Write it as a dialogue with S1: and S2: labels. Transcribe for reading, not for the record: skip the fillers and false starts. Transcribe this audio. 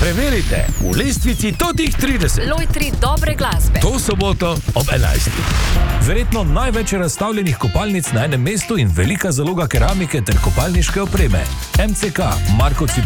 S1: Preverite v lestvici totih 30.
S2: Lojtri dobre glasbe.
S1: To soboto ob 11.
S3: Verjetno največ razstavljenih kopalnic na enem mestu in velika zaloga keramike ter kopalniške opreme. MCK, Marko Cipr.